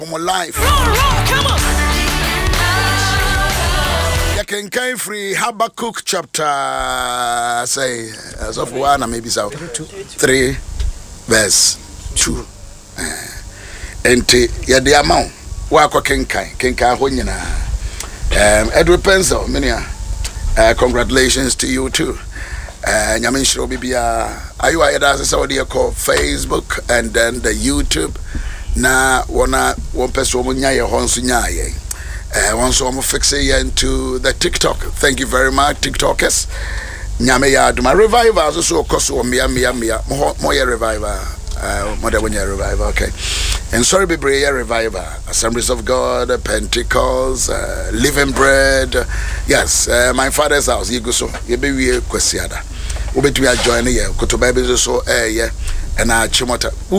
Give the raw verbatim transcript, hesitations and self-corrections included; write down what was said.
from life. Come on. You can come free Habakkuk chapter say as of one maybe so three verse two. And ya the amount work can kai can kai ho nyina. Um Edward Pencil many uh, congratulations to you too. Uh Nyamin shiro bibia ayu ayeda say what you call Facebook and then the YouTube. Na wana one person nya ye ho nso nya ye. Uh, once I'm fixing into the TikTok. Thank you very much, TikTokers. Nyame ya do my revival so koso mia mia mia mo ye revival. Uh mother when you revival, okay. And sorry be brave revival. Assemblies of God, Pentecost, uh, Living Bread. Yes, uh, my father's house. You go so. You be we kwesiada. Obetu ya join here. Ko to Bible so eh yeah. And I chimota.